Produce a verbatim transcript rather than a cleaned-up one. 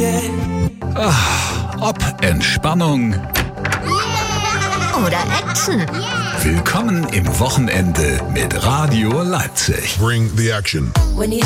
Ob Entspannung oder Action. Willkommen im Wochenende mit Radio Leipzig. Bring the action. When you